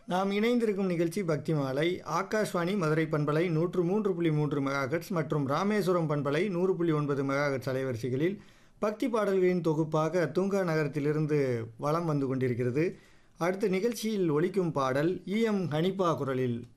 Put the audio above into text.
நாம் இணைந்திருக்கும் நிகழ்ச்சி பக்தி மாலை. ஆகாஷ்வாணி மதுரை பண்பலை 103.3 மெகாஹெர்ட்ஸ் மற்றும் ராமேஸ்வரம் பண்பலை 100.9 மெகாஹெர்ட்ஸ் அலைவரிசைகளில் பக்தி பாடல்களின் தொகுப்பாக தூங்கா நகரத்திலிருந்து வலம் வந்து கொண்டிருக்கிறது. அடுத்த நிகழ்ச்சியில் ஒலிக்கும் பாடல் இஎம் ஹனிபா குரலில்